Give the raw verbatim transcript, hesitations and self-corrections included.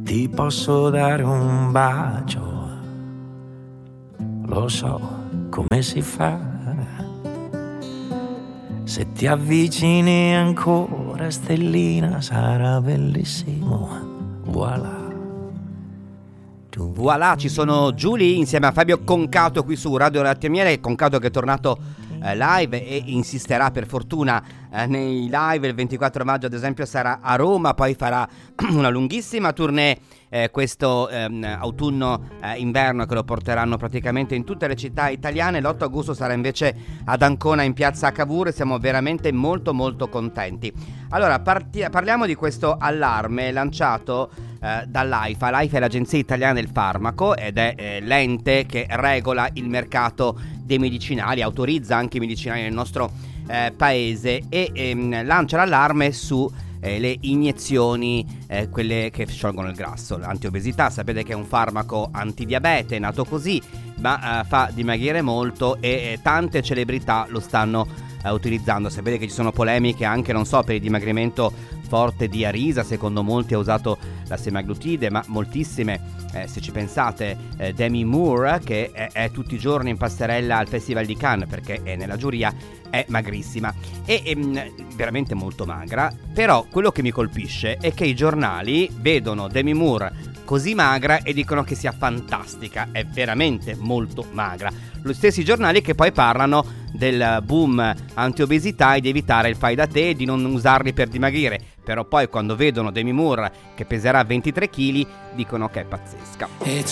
ti posso dare un bacio, lo so come si fa. Se ti avvicini ancora, stellina, sarà bellissimo. Voilà. Voilà, ci sono Giulia insieme a Fabio Concato qui su Radio Latte Miele. Concato che è tornato eh, live e insisterà per fortuna eh, nei live. Il ventiquattro maggio ad esempio sarà a Roma, poi farà una lunghissima tournée eh, questo ehm, autunno eh, inverno, che lo porteranno praticamente in tutte le città italiane. L'otto agosto sarà invece ad Ancona in piazza Cavour e siamo veramente molto molto contenti. Allora parti- parliamo di questo allarme lanciato eh, dall'AIFA. L'AIFA è l'Agenzia Italiana del Farmaco ed è eh, l'ente che regola il mercato dei medicinali, autorizza anche i medicinali nel nostro eh, paese e ehm, lancia l'allarme su Eh, le iniezioni, eh, quelle che sciolgono il grasso. L'antiobesità sapete che è un farmaco antidiabete, è nato così, ma eh, fa dimagrire molto e eh, tante celebrità lo stanno eh, utilizzando. Sapete che ci sono polemiche anche, non so, per il dimagrimento forte di Arisa. Secondo molti ha usato la semaglutide, ma moltissime, eh, se ci pensate, eh, Demi Moore, che è, è tutti i giorni in passerella al Festival di Cannes perché è nella giuria, è magrissima e è veramente molto magra. Però quello che mi colpisce è che i giornali vedono Demi Moore così magra e dicono che sia fantastica, è veramente molto magra. Lo stessi giornali che poi parlano del boom antiobesità e di evitare il fai da te e di non usarli per dimagrire, però poi quando vedono Demi Moore che peserà ventitré chili dicono che è pazzesca.